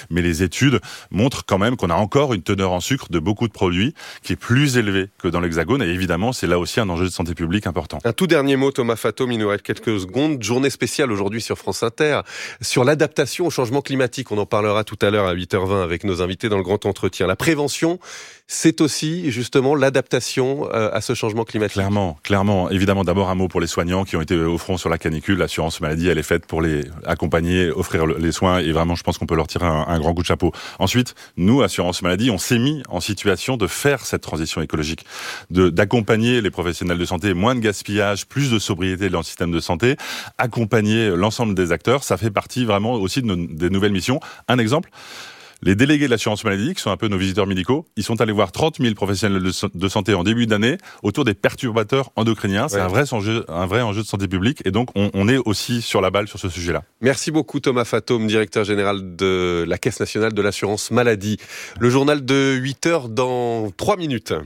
mais les études montrent quand même qu'on a encore une teneur en sucre de beaucoup de produits qui est plus élevée que dans l'Hexagone. Et évidemment, c'est là aussi un enjeu de santé publique important. Un tout dernier mot, Thomas Fatome, il nous reste quelques secondes. Journée spéciale aujourd'hui sur France Inter, sur l'adaptation au changement climatique. On en parlera tout à l'heure à 8h20 avec nos invités dans le grand entretien. La prévention, c'est aussi justement l'adaptation à ce changement climatique. Clairement. Évidemment, d'abord un mot pour les soignants qui ont été au front sur la canicule. L'assurance maladie, elle est faite pour les accompagner, offrir les soins, et vraiment, je pense qu'on peut leur tirer un grand coup de chapeau. Ensuite, nous, assurance maladie, on s'est mis en situation de faire cette transition écologique, d'accompagner les professionnels de santé, moins de gaspillage, plus de sobriété dans le système de santé, accompagner l'ensemble des acteurs. Ça fait partie vraiment aussi des nouvelles missions. Un exemple. Les délégués de l'assurance maladie, qui sont un peu nos visiteurs médicaux, ils sont allés voir 30 000 professionnels de santé en début d'année autour des perturbateurs endocriniens. C'est un vrai enjeu de santé publique, et donc on est aussi sur la balle sur ce sujet-là. Merci beaucoup Thomas Fatome, directeur général de la Caisse nationale de l'assurance maladie. Le journal de 8h dans 3 minutes.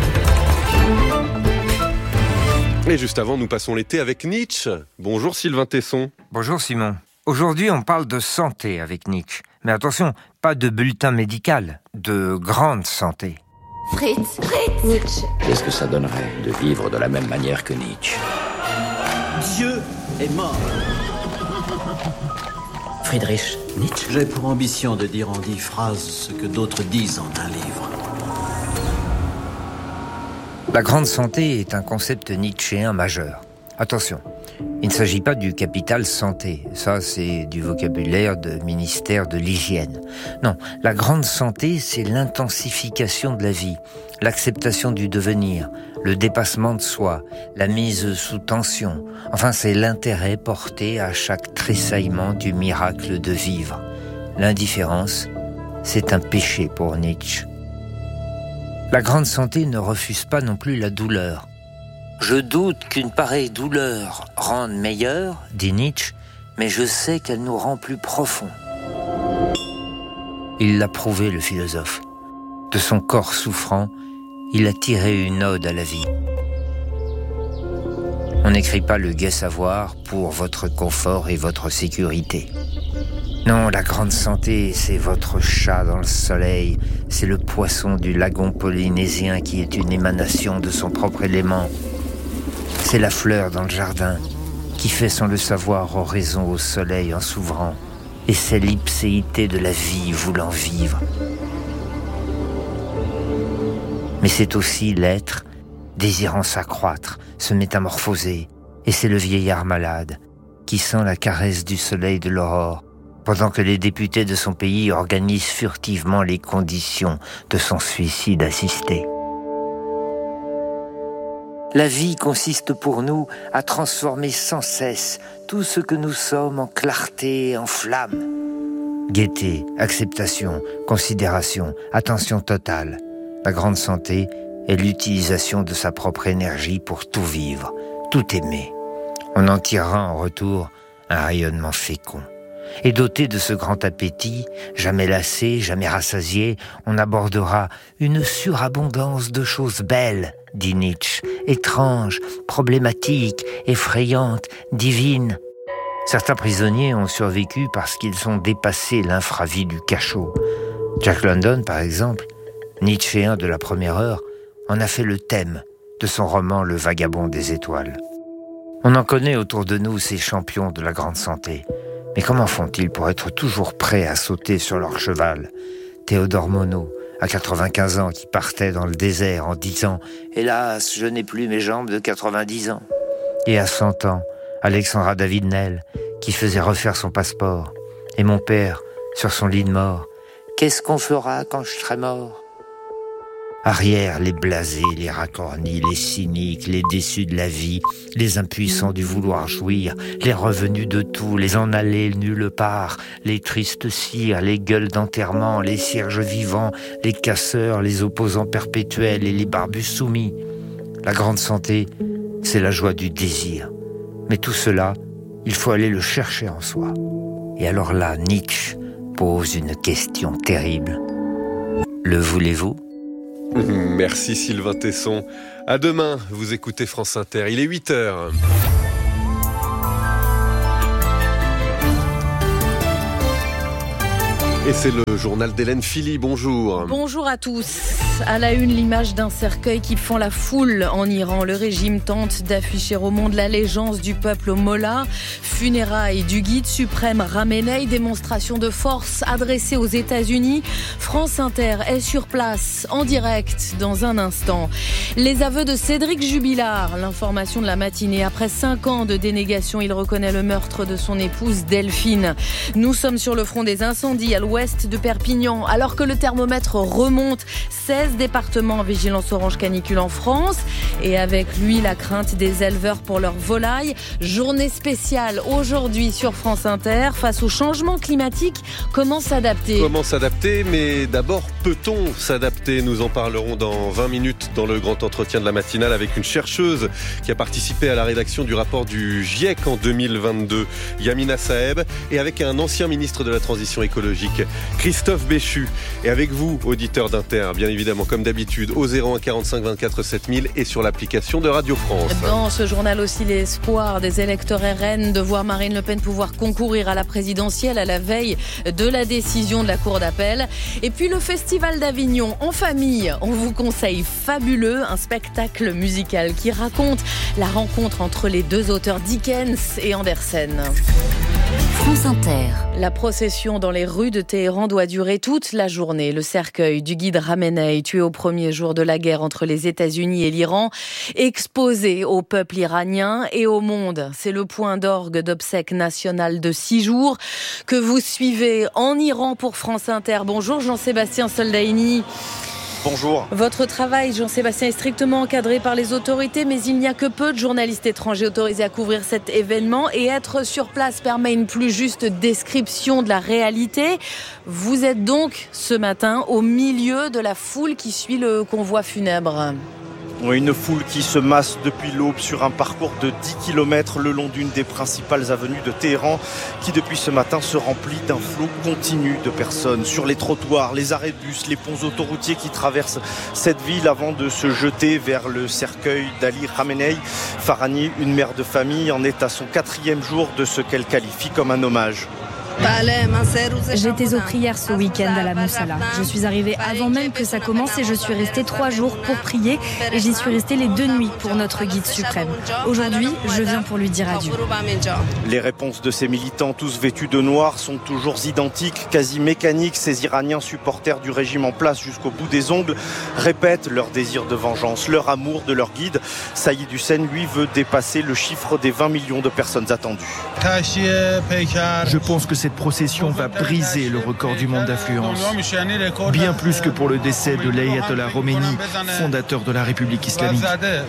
Et juste avant, nous passons l'été avec Nietzsche. Bonjour Sylvain Tesson. Bonjour Simon. Aujourd'hui, on parle de santé avec Nietzsche. Mais attention, pas de bulletin médical, de grande santé. Fritz, Nietzsche. Qu'est-ce que ça donnerait de vivre de la même manière que Nietzsche ? Dieu est mort. Friedrich Nietzsche. J'ai pour ambition de dire en 10 phrases ce que d'autres disent en un livre. La grande santé est un concept nietzschéen majeur. Attention, il ne s'agit pas du capital santé. Ça, c'est du vocabulaire de ministère de l'hygiène. Non, la grande santé, c'est l'intensification de la vie, l'acceptation du devenir, le dépassement de soi, la mise sous tension. Enfin, c'est l'intérêt porté à chaque tressaillement du miracle de vivre. L'indifférence, c'est un péché pour Nietzsche. La grande santé ne refuse pas non plus la douleur. Je doute qu'une pareille douleur rende meilleur, dit Nietzsche, mais je sais qu'elle nous rend plus profonds. Il l'a prouvé, le philosophe. De son corps souffrant, il a tiré une ode à la vie. On n'écrit pas le gai savoir pour votre confort et votre sécurité. Non, la grande santé, c'est votre chat dans le soleil, c'est le poisson du lagon polynésien qui est une émanation de son propre élément. C'est la fleur dans le jardin qui fait sans le savoir oraison au soleil en s'ouvrant, et c'est l'ipséité de la vie voulant vivre. Mais c'est aussi l'être désirant s'accroître, se métamorphoser, et c'est le vieillard malade qui sent la caresse du soleil de l'aurore, pendant que les députés de son pays organisent furtivement les conditions de son suicide assisté. La vie consiste pour nous à transformer sans cesse tout ce que nous sommes en clarté, en flamme. Gaieté, acceptation, considération, attention totale. La grande santé est l'utilisation de sa propre énergie pour tout vivre, tout aimer. On en tirera en retour un rayonnement fécond. Et doté de ce grand appétit, jamais lassé, jamais rassasié, on abordera une surabondance de choses belles, dit Nietzsche, étranges, problématiques, effrayantes, divines. Certains prisonniers ont survécu parce qu'ils ont dépassé l'infravie du cachot. Jack London, par exemple, Nietzschéen de la première heure, en a fait le thème de son roman Le Vagabond des étoiles. On en connaît autour de nous ces champions de la grande santé. Mais comment font-ils pour être toujours prêts à sauter sur leur cheval ? Théodore Monod, à 95 ans, qui partait dans le désert en disant « Hélas, je n'ai plus mes jambes de 90 ans ». Et à 100 ans, Alexandra David-Nel, qui faisait refaire son passeport. Et mon père, sur son lit de mort, « Qu'est-ce qu'on fera quand je serai mort ?» Arrière, les blasés, les racornis, les cyniques, les déçus de la vie, les impuissants du vouloir jouir, les revenus de tout, les en allés nulle part, les tristes cires, les gueules d'enterrement, les cierges vivants, les casseurs, les opposants perpétuels et les barbus soumis. La grande santé, c'est la joie du désir. Mais tout cela, il faut aller le chercher en soi. Et alors là, Nietzsche pose une question terrible. Le voulez-vous ? Merci Sylvain Tesson. À demain, vous écoutez France Inter. Il est 8h. Et c'est le journal d'Hélène Philly, bonjour. Bonjour à tous. À la une, l'image d'un cercueil qui fend la foule en Iran. Le régime tente d'afficher au monde l'allégeance du peuple au Mollah. Funérailles du guide suprême Khamenei, démonstration de force adressée aux États-Unis. France Inter est sur place, en direct, dans un instant. Les aveux de Cédric Jubilard, l'information de la matinée. Après 5 ans de dénégation, il reconnaît le meurtre de son épouse Delphine. Nous sommes sur le front des incendies à l'ouest de Perpignan, alors que le thermomètre remonte. 16 départements en vigilance orange canicule en France. Et avec lui, la crainte des éleveurs pour leurs volailles. Journée spéciale aujourd'hui sur France Inter. Face au changement climatique, comment s'adapter ? Comment s'adapter ? Mais d'abord, peut-on s'adapter ? Nous en parlerons dans 20 minutes dans le grand entretien de la matinale avec une chercheuse qui a participé à la rédaction du rapport du GIEC en 2022, Yamina Saeb, et avec un ancien ministre de la Transition écologique, Christophe Béchu. Et avec vous, auditeurs d'Inter, bien évidemment, comme d'habitude, au 01 45 24 7000 et sur l'application de Radio France. Dans ce journal aussi, l'espoir des électeurs RN de voir Marine Le Pen pouvoir concourir à la présidentielle à la veille de la décision de la Cour d'appel. Et puis le Festival d'Avignon en famille. On vous conseille Fabuleux, un spectacle musical qui raconte la rencontre entre les deux auteurs Dickens et Andersen. France Inter. La procession dans les rues de Téhéran doit durer toute la journée. Le cercueil du guide Khamenei, tué au premier jour de la guerre entre les États-Unis et l'Iran, exposé au peuple iranien et au monde. C'est le point d'orgue d'obsèques nationales de 6 jours que vous suivez en Iran pour France Inter. Bonjour Jean-Sébastien Soldaini. Bonjour. Votre travail, Jean-Sébastien, est strictement encadré par les autorités, mais il n'y a que peu de journalistes étrangers autorisés à couvrir cet événement. Et être sur place permet une plus juste description de la réalité. Vous êtes donc, ce matin, au milieu de la foule qui suit le convoi funèbre. Oui, une foule qui se masse depuis l'aube sur un parcours de 10 km le long d'une des principales avenues de Téhéran qui depuis ce matin se remplit d'un flot continu de personnes sur les trottoirs, les arrêts de bus, les ponts autoroutiers qui traversent cette ville avant de se jeter vers le cercueil d'Ali Khamenei. Farhani, une mère de famille, en est à son 4e jour de ce qu'elle qualifie comme un hommage. J'étais aux prières ce week-end à la Moussala. Je suis arrivée avant même que ça commence et je suis restée 3 jours pour prier et j'y suis restée les 2 nuits pour notre guide suprême. Aujourd'hui, je viens pour lui dire adieu. Les réponses de ces militants, tous vêtus de noir, sont toujours identiques, quasi mécaniques. Ces Iraniens supporters du régime en place jusqu'au bout des ongles répètent leur désir de vengeance, leur amour de leur guide. Saïd Hussein, lui, veut dépasser le chiffre des 20 millions de personnes attendues. Je pense que cette procession va briser le record du monde d'affluence. Bien plus que pour le décès de l'Ayatollah Khomeini, fondateur de la République islamique.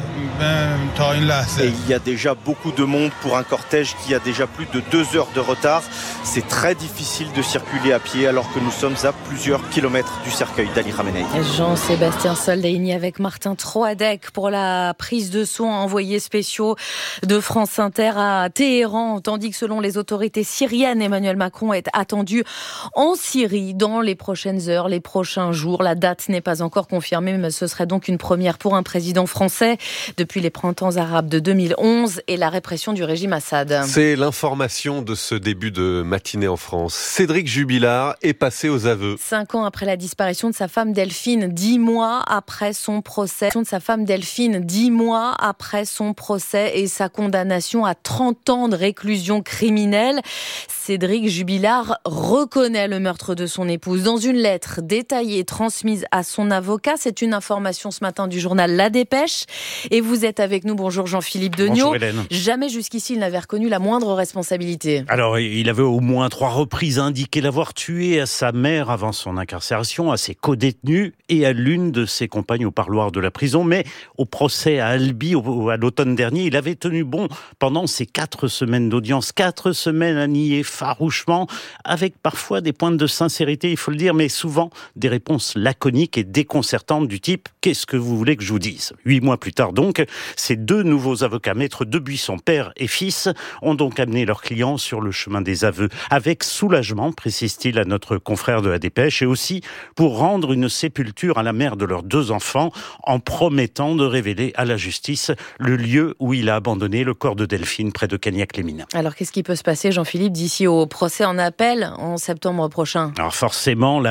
Et il y a déjà beaucoup de monde pour un cortège qui a déjà plus de 2 heures de retard. C'est très difficile de circuler à pied alors que nous sommes à plusieurs kilomètres du cercueil d'Ali Khamenei. Jean-Sébastien Soldaini avec Martin Troadec pour la prise de son, envoyés spéciaux de France Inter à Téhéran, tandis que selon les autorités syriennes, Emmanuel Macron est attendu en Syrie dans les prochaines heures, les prochains jours. La date n'est pas encore confirmée, mais ce serait donc une première pour un président français depuis les printemps arabes de 2011 et la répression du régime Assad. C'est l'information de ce début de matinée en France. Cédric Jubilard est passé aux aveux. 5 ans après la disparition de sa femme Delphine, 10 mois après son procès. 10 mois après son procès et sa condamnation à 30 ans de réclusion criminelle. Cédric Jubilard reconnaît le meurtre de son épouse dans une lettre détaillée transmise à son avocat. C'est une information ce matin du journal La Dépêche. Et vous êtes avec nous. Bonjour Jean-Philippe Degnaud. Bonjour Hélène. Jamais jusqu'ici il n'avait reconnu la moindre responsabilité. Alors il avait au moins 3 reprises indiqué l'avoir tué à sa mère avant son incarcération, à ses co-détenus et à l'une de ses compagnes au parloir de la prison. Mais au procès à Albi, à l'automne dernier, il avait tenu bon pendant ces 4 semaines d'audience. 4 semaines à nier farouchement, avec parfois des pointes de sincérité, il faut le dire, mais souvent des réponses laconiques et déconcertantes du type « Qu'est-ce que vous voulez que je vous dise ?» 8 mois plus tard donc, ces 2 nouveaux avocats, maître Debuisson, père et fils, ont donc amené leurs clients sur le chemin des aveux, avec soulagement, précise-t-il à notre confrère de La Dépêche, et aussi pour rendre une sépulture à la mère de leurs 2 enfants, en promettant de révéler à la justice le lieu où il a abandonné le corps de Delphine près de Cagnac-les-Mines. Alors qu'est-ce qui peut se passer, Jean-Philippe, d'ici au procès procès en appel en septembre prochain. Alors forcément,